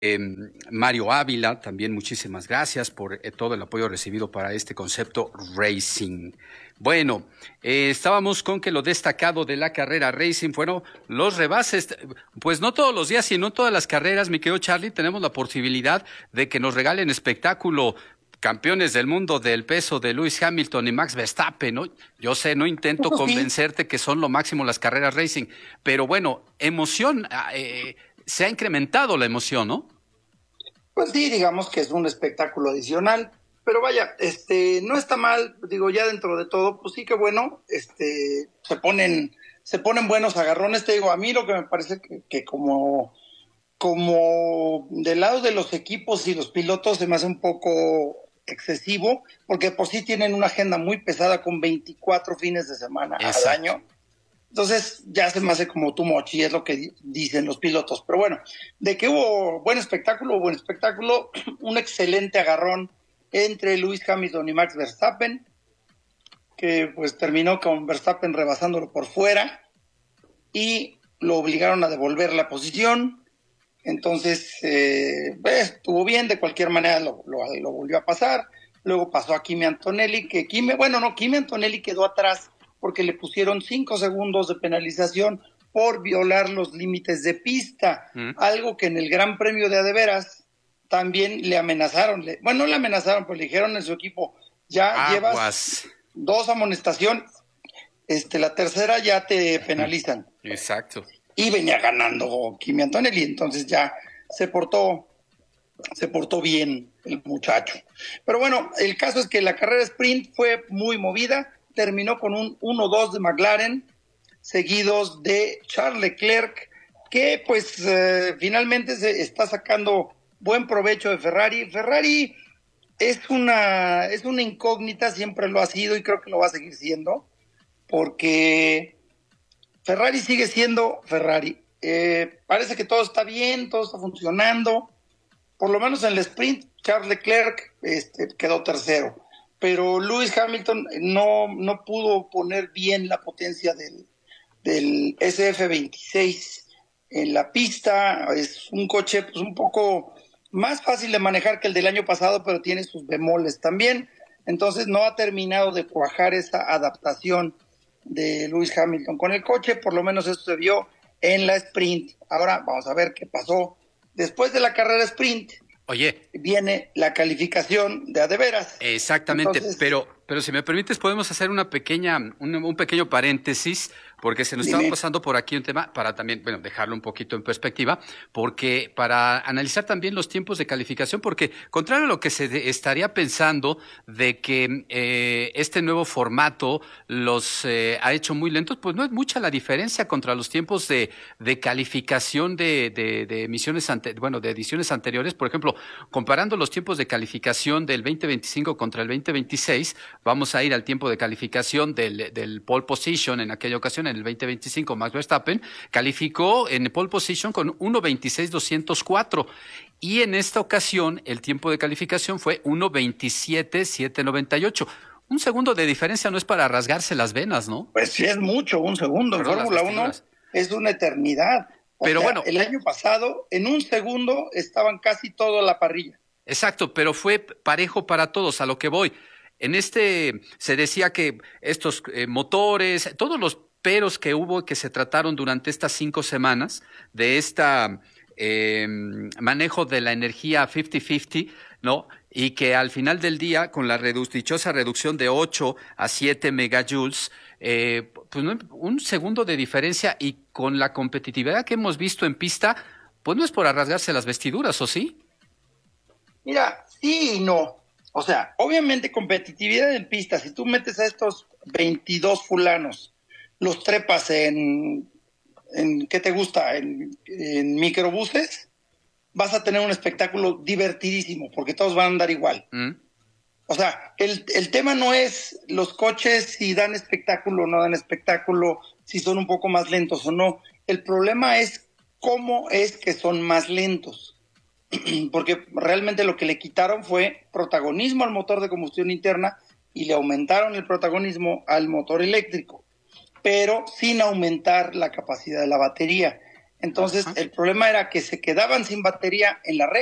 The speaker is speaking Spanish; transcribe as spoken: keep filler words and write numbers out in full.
Eh, Mario Ávila, también muchísimas gracias por eh, todo el apoyo recibido para este concepto Racing. Bueno, eh, estábamos con que lo destacado de la carrera Racing fueron los rebases. Pues no todos los días, sino todas las carreras, mi querido Charlie, tenemos la posibilidad de que nos regalen espectáculo. Campeones del mundo del peso de Lewis Hamilton y Max Verstappen, ¿no? Yo sé, no intento Eso sí, convencerte que son lo máximo las carreras Racing, pero bueno, emoción, eh, se ha incrementado la emoción, ¿no? pues sí, digamos que es un espectáculo adicional, pero vaya, este, no está mal, digo, ya dentro de todo, pues sí que bueno, este, se ponen, se ponen buenos agarrones, te digo, a mí lo que me parece que, que como, como del lado de los equipos y los pilotos se me hace un poco excesivo, porque por sí tienen una agenda muy pesada con veinticuatro fines de semana al Exacto. año. Entonces ya se me hace como too much y es lo que dicen los pilotos. Pero bueno, de que hubo buen espectáculo, buen espectáculo, un excelente agarrón entre Lewis Hamilton y Max Verstappen, que pues terminó con Verstappen rebasándolo por fuera y lo obligaron a devolver la posición. Entonces, eh, pues, estuvo bien, de cualquier manera lo, lo, lo volvió a pasar. Luego pasó a Kimi Antonelli, que Kimi, bueno, no, Kimi Antonelli quedó atrás porque le pusieron cinco segundos de penalización por violar los límites de pista, ¿Mm? algo que en el Gran Premio de Adeveras también le amenazaron, le, bueno, no le amenazaron, pues le dijeron en su equipo, ya llevas Aguas. dos amonestaciones, este, la tercera ya te penalizan. Exacto. Y venía ganando Kimi Antonelli, entonces ya se portó, se portó bien el muchacho. Pero bueno, el caso es que la carrera sprint fue muy movida, terminó con un uno dos de McLaren, seguidos de Charles Leclerc, que pues eh, finalmente se está sacando buen provecho de Ferrari. Ferrari es una, es una incógnita, siempre lo ha sido y creo que lo va a seguir siendo, porque Ferrari sigue siendo Ferrari. Eh, parece que todo está bien, todo está funcionando. Por lo menos en el sprint, Charles Leclerc este, quedó tercero. Pero Lewis Hamilton no, no pudo poner bien la potencia del, del S F veintiséis en la pista. Es un coche pues, un poco más fácil de manejar que el del año pasado, pero tiene sus bemoles también. Entonces no ha terminado de cuajar esa adaptación de Lewis Hamilton con el coche, por lo menos eso se vio en la sprint. Ahora vamos a ver qué pasó. Después de la carrera sprint Oye, viene la calificación de a de veras. exactamente, Entonces, pero, pero si me permites, podemos hacer una pequeña, un, un pequeño paréntesis, porque se nos estaba dime. pasando por aquí un tema para también, bueno, dejarlo un poquito en perspectiva, porque para analizar también los tiempos de calificación, porque contrario a lo que se de- estaría pensando de que eh, este nuevo formato los eh, ha hecho muy lentos, pues no es mucha la diferencia contra los tiempos de, de calificación de, de, de emisiones ante, bueno, de ediciones anteriores. Por ejemplo, comparando los tiempos de calificación del veinte veinticinco contra el veinte veintiséis, vamos a ir al tiempo de calificación del, del pole position en aquella ocasión, en el veinte veinticinco, Max Verstappen calificó en pole position con uno veintiséis doscientos cuatro y en esta ocasión el tiempo de calificación fue uno veintisiete setecientos noventa y ocho. Un segundo de diferencia no es para rasgarse las venas, ¿no? Pues sí es mucho, un segundo. En Perdón, las Fórmula uno vestiduras. es una eternidad. O Pero sea, bueno, el año pasado, en un segundo, estaban casi toda la parrilla. exacto, pero fue parejo para todos, a lo que voy. En este se decía que estos eh, motores, todos los peros que hubo que se trataron durante estas cinco semanas de esta eh, manejo de la energía cincuenta cincuenta, ¿no? Y que al final del día, con la redu dichosa reducción de ocho a siete megajoules, eh, pues no, un segundo de diferencia y con la competitividad que hemos visto en pista, pues no es por rasgarse las vestiduras, ¿o sí? Mira, sí y no. O sea, obviamente competitividad en pista. Si tú metes a estos veintidós fulanos, los trepas en, en ¿qué te gusta? En, en microbuses, vas a tener un espectáculo divertidísimo, porque todos van a andar igual. ¿Mm? O sea, el, el tema no es los coches si dan espectáculo o no dan espectáculo, si son un poco más lentos o no. El problema es cómo es que son más lentos. Porque realmente lo que le quitaron fue protagonismo al motor de combustión interna y le aumentaron el protagonismo al motor eléctrico, pero sin aumentar la capacidad de la batería. Entonces, Ajá. el problema era que se quedaban sin batería en la recta